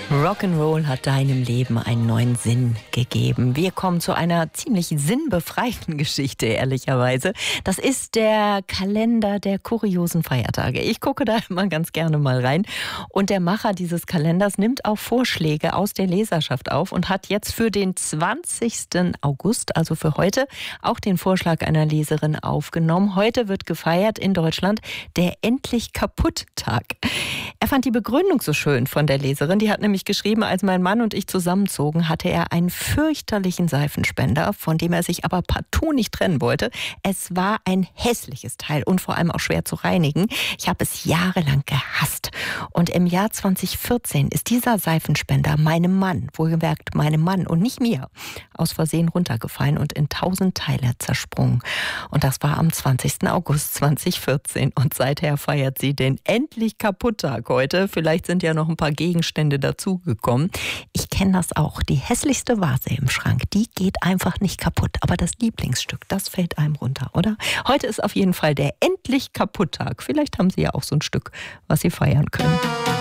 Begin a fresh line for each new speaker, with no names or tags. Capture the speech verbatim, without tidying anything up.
Rock'n'Roll hat deinem Leben einen neuen Sinn gegeben. Wir kommen zu einer ziemlich sinnbefreiten Geschichte, ehrlicherweise. Das ist der Kalender der kuriosen Feiertage. Ich gucke da immer ganz gerne mal rein. Und der Macher dieses Kalenders nimmt auch Vorschläge aus der Leserschaft auf und hat jetzt für den zwanzigsten August, also für heute, auch den Vorschlag einer Leserin aufgenommen. Heute wird gefeiert in Deutschland der Endlich-Kaputt-Tag. Er fand die Begründung so schön von der Leserin. Die hat nämlich geschrieben, als mein Mann und ich zusammenzogen, hatte er einen fürchterlichen Seifenspender, von dem er sich aber partout nicht trennen wollte. Es war ein hässliches Teil und vor allem auch schwer zu reinigen. Ich habe es jahrelang gehasst. Und im Jahr zwanzig vierzehn ist dieser Seifenspender meinem Mann, wohlgemerkt meinem Mann und nicht mir, aus Versehen runtergefallen und in tausend Teile zersprungen. Und das war am zwanzigsten August zweitausendvierzehn. Und seither feiert sie den Endlich-Kaputt-Tag heute. Vielleicht sind ja noch ein paar Gegenstände dazugekommen. Ich kenne das auch. Die hässlichste Vase im Schrank, die geht einfach nicht kaputt. Aber das Lieblingsstück, das fällt einem runter, oder? Heute ist auf jeden Fall der Endlich-Kaputt-Tag. Vielleicht haben Sie ja auch so ein Stück, was Sie feiern können.